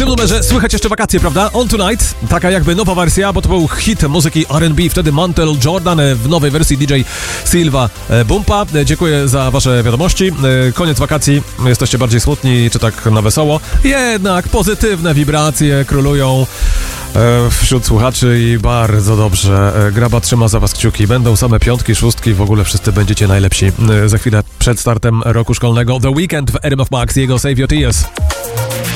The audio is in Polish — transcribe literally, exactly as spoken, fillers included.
tym numerze słychać jeszcze wakacje, prawda? On Tonight, taka jakby nowa wersja, bo to był hit muzyki R and B, wtedy Mantle Jordan w nowej wersji D J Silva Bumpa. Dziękuję za wasze wiadomości. Koniec wakacji, jesteście bardziej smutni, czy tak na wesoło? Jednak pozytywne wibracje królują wśród słuchaczy i bardzo dobrze. Graba trzyma za was kciuki. Będą same piątki, szóstki, w ogóle wszyscy będziecie najlepsi. Za chwilę przed startem roku szkolnego The Weekend w R M F Max, jego Save Your Tears.